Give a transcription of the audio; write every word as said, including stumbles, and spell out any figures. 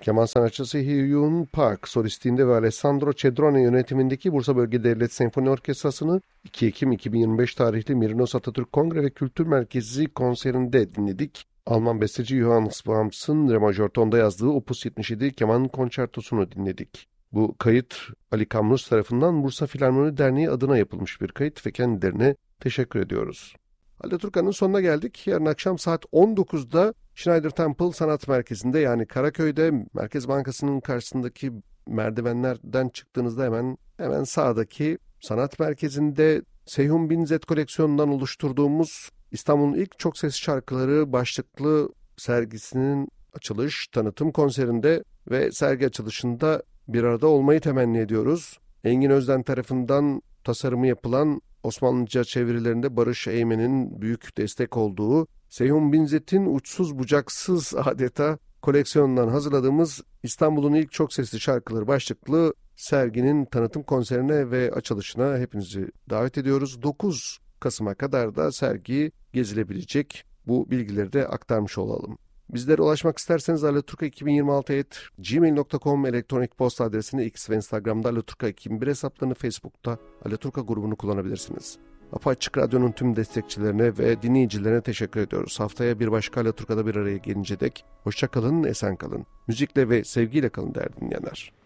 Keman sanatçısı Hyun Park solistliğinde ve Alessandro Cedrone yönetimindeki Bursa Bölge Devlet Senfoni Orkestrası'nı iki Ekim iki bin yirmi beş tarihli Merinos Atatürk Kongre ve Kültür Merkezi konserinde dinledik. Alman besteci Johannes Brahms'ın re majör tonda yazdığı Opus yetmiş yedi keman konçertosunu dinledik. Bu kayıt Ali Kamrus tarafından Bursa Filarmoni Derneği adına yapılmış bir kayıt ve kendilerine teşekkür ediyoruz. Alaturka'nın sonuna geldik. Yarın akşam saat on dokuzda Schneider Temple Sanat Merkezi'nde, yani Karaköy'de Merkez Bankası'nın karşısındaki merdivenlerden çıktığınızda hemen hemen sağdaki sanat merkezinde Seyhun Binzet koleksiyonundan oluşturduğumuz İstanbul'un ilk çok sesli şarkıları başlıklı sergisinin açılış tanıtım konserinde ve sergi açılışında bir arada olmayı temenni ediyoruz. Engin Özden tarafından tasarımı yapılan, Osmanlıca çevirilerinde Barış Eymen'in büyük destek olduğu, Seyhun Binzet'in uçsuz bucaksız adeta koleksiyonundan hazırladığımız İstanbul'un ilk çok sesli şarkıları başlıklı serginin tanıtım konserine ve açılışına hepinizi davet ediyoruz. dokuz Kasım'a kadar da sergi gezilebilecek. Bu bilgileri de aktarmış olalım. Bizlere ulaşmak isterseniz alaturka iki bin yirmi altı et gmail nokta com elektronik posta adresini, X ve Instagram'da alaturka iki bin bir hesaplarını, Facebook'ta Alaturka grubunu kullanabilirsiniz. Apaçık Radyo'nun tüm destekçilerine ve dinleyicilerine teşekkür ediyoruz. Haftaya bir başka Alaturka'da bir araya gelince dek hoşça kalın, esen kalın. Müzikle ve sevgiyle kalın değerli dinleyenler.